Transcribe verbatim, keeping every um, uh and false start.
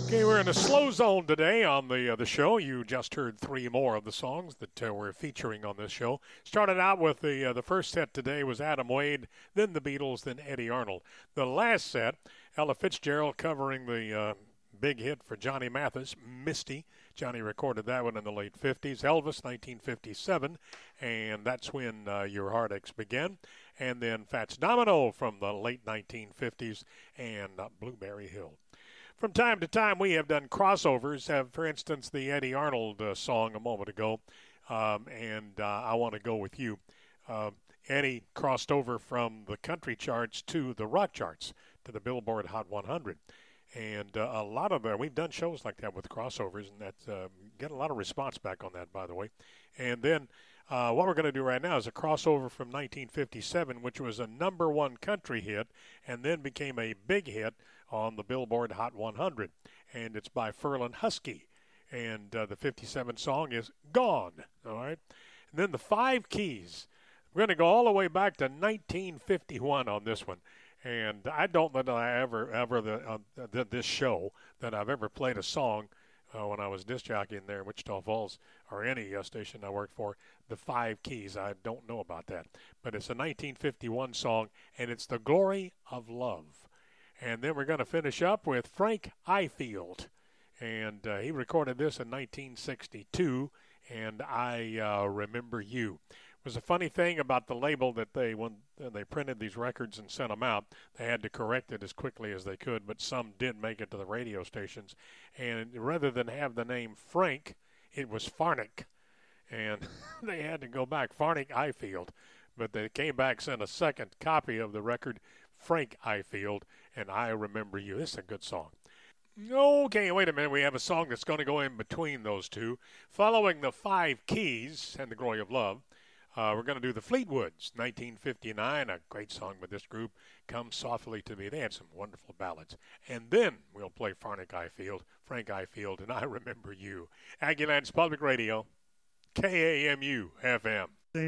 Okay, we're in a slow zone today on the uh, the show. You just heard three more of the songs that uh, we're featuring on this show. Started out with the uh, the first set today was Adam Wade, then the Beatles, then Eddie Arnold. The last set, Ella Fitzgerald covering the uh, big hit for Johnny Mathis, Misty. Johnny recorded that one in the late fifties. Elvis, nineteen fifty-seven, and that's when uh, Your Heartaches Began. And then Fats Domino from the late nineteen fifties and uh, Blueberry Hill. From time to time, we have done crossovers. Have, for instance, the Eddie Arnold uh, song a moment ago, um, and uh, I Want to Go With You. Uh, Eddie crossed over from the country charts to the rock charts, to the Billboard Hot one hundred. And uh, a lot of them, we've done shows like that with crossovers, and that's uh, get a lot of response back on that, by the way. And then uh, what we're going to do right now is a crossover from nineteen fifty-seven, which was a number one country hit, and then became a big hit on the Billboard Hot one hundred. And it's by Ferlin Husky. And uh, the fifty-seven song is Gone, all right? And then the Five Keys. We're going to go all the way back to nineteen fifty-one on this one. And I don't know that I ever, ever, the, uh, the, this show, that I've ever played a song uh, when I was disc jockeying there in Wichita Falls, or any uh, station I worked for, the Five Keys. I don't know about that. But it's a nineteen fifty-one song, and it's The Glory of Love. And then we're going to finish up with Frank Ifield. And uh, he recorded this in nineteen sixty-two, and I uh, Remember You. It was a funny thing about the label that they, when they printed these records and sent them out, they had to correct it as quickly as they could, but some did make it to the radio stations. And rather than have the name Frank, it was Farnick. And they had to go back, Farnick Ifield. But they came back, sent a second copy of the record, Frank Ifield, and I Remember You. This is a good song. Okay, wait a minute. We have a song that's going to go in between those two. Following the Five Keys and The Glory of Love, Uh, we're going to do the Fleetwoods, nineteen fifty-nine, a great song by this group, Come Softly to Me. They had some wonderful ballads. And then we'll play Farnick Ifield, Frank Ifield, and I Remember You. Aggieland's Public Radio, K A M U F M.